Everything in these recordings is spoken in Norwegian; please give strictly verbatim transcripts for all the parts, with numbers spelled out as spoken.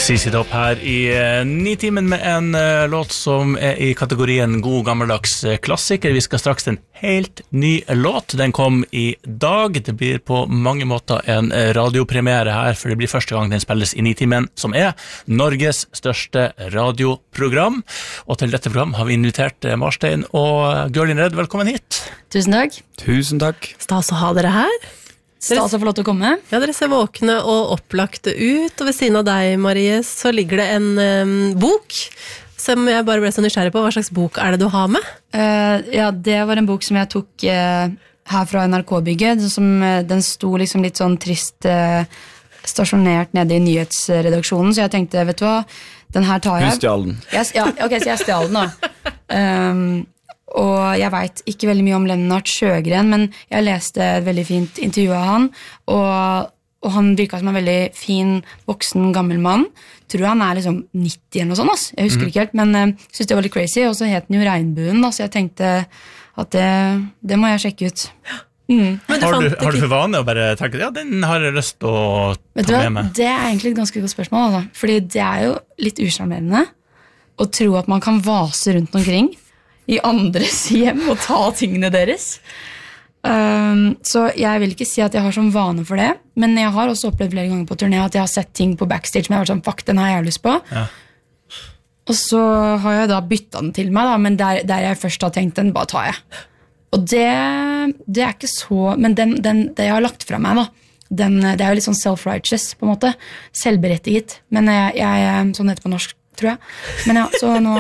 C C Top her i uh, Nitimen med en uh, låt som er i kategorien god gammeldags uh, klassiker. Vi skal straks til en helt ny låt. Den kom i dag. Det blir på mange måter en uh, radiopremiere her, for det blir første gang den spilles i Nitimen, som er Norges største radioprogram. Og til dette program har vi invitert uh, Marstein og Gørlin Redd. Velkommen hit. Tusen takk. Tusen takk. Stas å ha dere her. Stas å få lov til å komme. Ja, dere ser våkne og opplagte ut, og ved siden av deg, Marie, så ligger det en um, bok, som jeg bare ble så nysgjerrig på. Hva slags bok er det du har med? Uh, ja, det var en bok som jeg tok uh, her fra N R K-bygget, som uh, den sto liksom litt sånn trist uh, stasjonert nede i nyhetsredaksjonen, så jeg tenkte, vet du hva, den her tar jeg. Hun stjal den. Jeg, ja, ok, så jeg stjal den da. Um, Og jeg vet ikke veldig mye om Lennart Sjøgren, men jeg leste et veldig fint intervju av han, og, og han virket som en veldig fin, voksen, gammel mann. Tror han er liksom nitti eller noe sånt, ass. Jeg husker mm. ikke helt, men jeg uh, synes det var litt crazy, og så het den jo Regnbuen, da, så jeg tenkte at det, det må jeg sjekke ut. Mm. Har, du, har du for vane å bare tenke, ja, den har jeg lyst til å ta med meg? Det er egentlig et ganske godt spørsmål, altså. Fordi det er jo litt usjarmerende å tro at man kan vase rundt omkring i andres hjem og ta tingene deres. Um, så jeg vil ikke si at jeg har som vane for det, men jeg har også opplevd flere ganger på turné at jeg har sett ting på backstage, men jeg har vært sånn, fuck, den har jeg lyst på. Ja. Og så har jeg da byttet den til meg, da, men der, der jeg først har tenkt, den bare tar jeg. Og det, det er ikke så, men den, den, det jeg har lagt fra meg da, den, det er jo litt sånn self-righteous på en måte, selvberettiget, men jeg, jeg sånn heter på norsk, tror jeg. Men ja, så nå...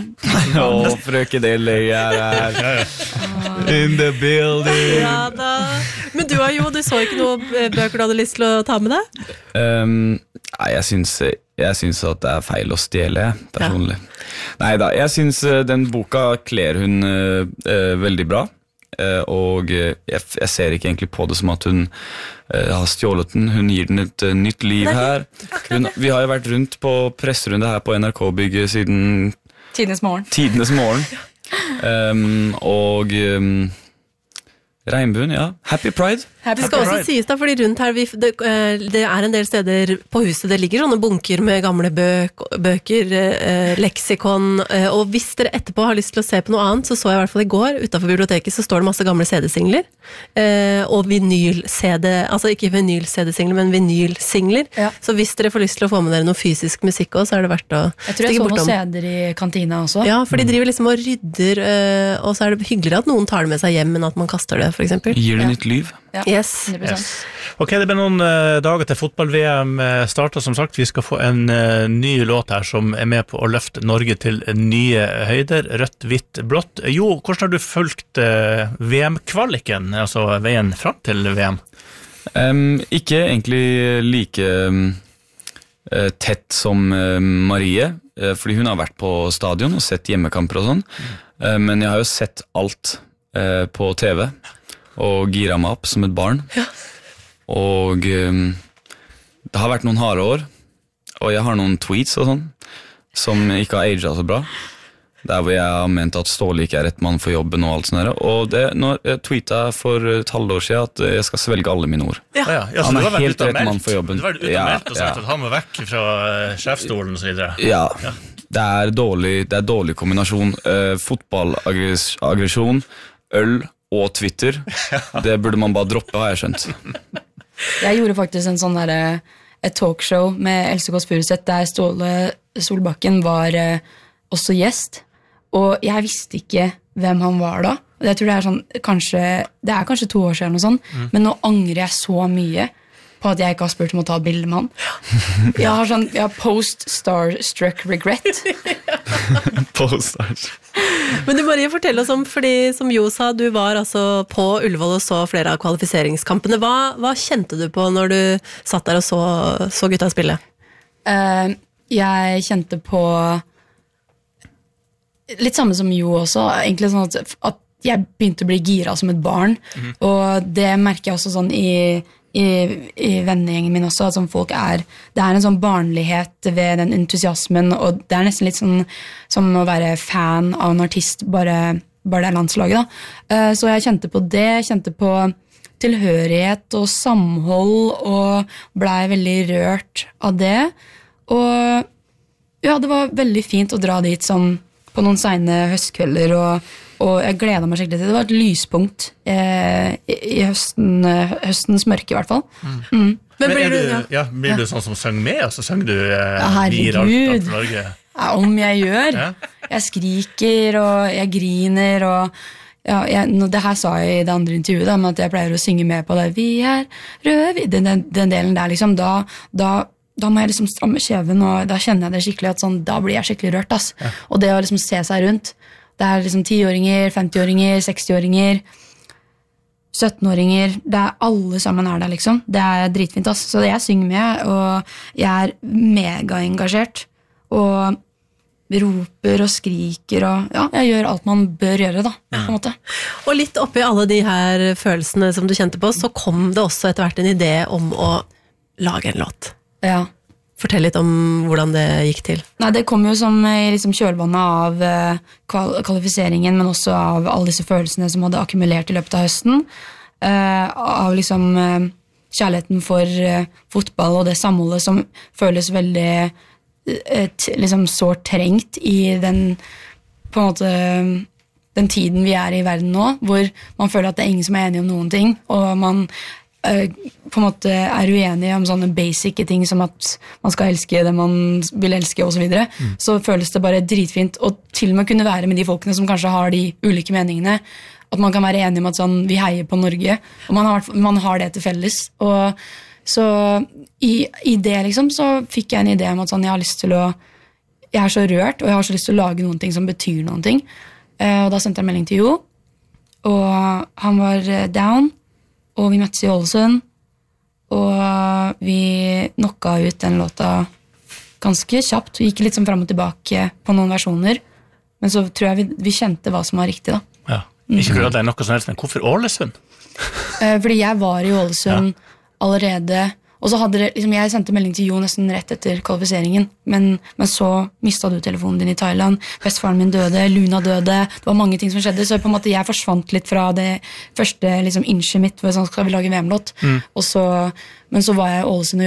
Åh, frøken Delegg er her. In the building. Ja da. Men du har jo, du så ikke noen bøker du hadde lyst til å ta med deg? Um, nei, jeg synes, jeg synes at det er feil å stjele, personlig. Ja. Neida, jeg synes den boka kler hun uh, uh, veldig bra. Uh, og uh, jeg, jeg ser ikke egentlig på det som at hun uh, har stjålet den. Hun gir den et uh, nytt liv her. Hun, vi har jo vært rundt på presserunde her på N R K-bygget siden Tidenes morgen. Tidenes morgen. Um, og um, Regnbuen, ja. Happy Pride. Happy det skal Happy også Pride. Sies da, fordi rundt her, vi, det, det er en del steder på huset, det ligger sånne bunker med gamle bøk, bøker, eh, leksikon, eh, og hvis dere etterpå har lyst til å se på noe annet, så så jeg i hvert fall i går, utenfor biblioteket, så står det masse gamle C D-singler, eh, og vinyl-C D, altså ikke vinyl-C D-singler, men vinyl-singler, ja. Så hvis dere får lyst til å få med dere noe fysisk musikk også, så er det verdt å jeg tror jeg så noen C D-er i kantina også. Ja, for de driver liksom og rydder, eh, og så er det hyggeligere at noen tar det med seg hjem, enn at man kaster det, for eksempel. Gir det ja. nytt liv? Ja. Yes. yes. Ok, det blir noen uh, dager til fotball-V M uh, starter, som sagt. Vi skal få en uh, ny låt her som er med på å løfte Norge til nye høyder. Rødt, hvitt, blått. Jo, hvordan har du fulgt uh, V M-kvaliken, altså veien fram til V M? Um, ikke egentlig like um, uh, tett som uh, Marie, uh, fordi hun har vært på stadion og sett hjemmekamper og sånn. Mm. Uh, men jeg har jo sett alt uh, på T V. Og gira meg opp som et barn. Ja. Og um, det har vært noen harde år, og jeg har noen tweets og sånn, som ikke har aget så bra. Der hvor jeg har ment at Ståle ikke er rett mann for jobben og alt sånt der. Og det, nå jeg tweetet for et halvår siden at jeg skal svelge alle mine ord. Ja. Ja, ja, han er helt rett mann for jobben. Du var ute og meldt og sagt ja. At han må vekk fra sjefstolen og så videre. Ja, ja. Det er dårlig, det er dårlig kombinasjon. Uh, Fotballaggresjon, øl og Twitter, det burde man bare droppe, har jeg skjønt. Jeg gjorde faktisk en sånn der, et talkshow med Else Kåss Furuseth, der Ståle Solbakken var eh, også gjest, og jeg visste ikke hvem han var da. Jeg tror det er sånn, kanskje, det er kanskje to år siden eller noe sånt, mm. men nå angrer jeg så mye på at jeg ikke har spurt om å ta bilde med han. Jeg har sånn, jeg har post-starstruck regret. Post-starstruck. Men du Marie, fortell oss om, fordi som Jo sa, du var altså på Ullevål og så flere av kvalifiseringskampene. Hva, hva kjente du på når du satt der og så, så gutta spille? Uh, jeg kjente på litt samme som Jo også, egentlig sånn at, at jeg begynte å bli gira som et barn, mm-hmm. og det merker jeg også sånn i I, i vennegjengen min også, at sånn folk er, det er en sånn barnlighet ved den entusiasmen, og det er nesten litt sånn som å være fan av en artist, bare, bare det er landslaget da. Uh, så jeg kjente på det, jeg kjente på tilhørighet og samhold, og ble veldig rørt av det, Og ja, det var veldig fint å dra dit sånn på noen sene høstkvelder, og, og jeg gleder meg skikkelig til det. Det var et lyspunkt eh, i, i høsten, høstens mørke i hvert fall. Mm. Mm. Men, Men blir, du, du, ja, blir du sånn som synger med, og så synger du eh, ja, herregud. Norge? Ja, om jeg gjør. Ja. Jeg skriker, og jeg griner, og ja, jeg, det her sa jeg i det andre intervjuet, da, med at jeg pleier å synge med på det. Vi er røde, den, den, den delen der, liksom, da, da da må jeg liksom stramme kjeven, og da kjenner jeg det skikkelig at sånn, da blir jeg skikkelig rørt, ass. Ja. Og det å liksom se seg rundt, det er liksom ti-åringer, femti-åringer, seksti-åringer, sytten-åringer, det er alle sammen er der, liksom. Det er dritfint, ass. Så jeg synger med, og jeg er mega engasjert, og roper og skriker, og ja, jeg gjør alt man bør gjøre, da, på en måte. Og litt oppi alle de her følelsene som du kjente på, så kom det også etter hvert en idé om å lage en låt. Ja. Fortell litt om hvordan det gikk til. Nei, det kom jo som i liksom kjølvannet av uh, kval- kvalifiseringen, men også av alle disse følelsene som hadde akkumulert i løpet av høsten. Uh, av liksom uh, kjærligheten for uh, fotball og det samholdet som føles veldig uh, t- liksom sårt trengt i den på en måte den tiden vi er i verden nå, hvor man føler at det er ingen som er enig om noen ting, og man på en måte er uenige om sånne basic ting som at man skal elske det man vil elske og så videre, mm. så føles det bare dritfint å til og med kunne være med de folkene som kanskje har de ulike meningene, at man kan være enig om at sånn, vi heier på Norge, og man har, man har det til felles, og så i, i det liksom så fikk jeg en idé om at sånn, jeg har lyst til å jeg er så rørt, og jeg har så lyst til å lage noen ting som betyr noen ting, og da sendte jeg en melding til Jo, og han var down, og vi møttes i Ålesund, og vi knocka ut den låta ganske kjapt. Vi gikk litt sånn frem og tilbake på noen versjoner, men så tror jeg vi, vi kjente hva som var riktig, da. Ja, ikke for at det er noe som helst, men hvorfor Ålesund? Fordi jeg var i Ålesund ja. allerede, og så hadde det, liksom, jeg sendte melding til Jo nesten rett etter kvalifiseringen, men, men så mistet du telefonen din i Thailand, bestefaren min døde, Luna døde, det var mange ting som skjedde, så på en måte jeg forsvant litt fra det første liksom, innskyet mitt, hvor sånn, skal vi lage V M-låt, mm. og så, men så var jeg i Ålesund og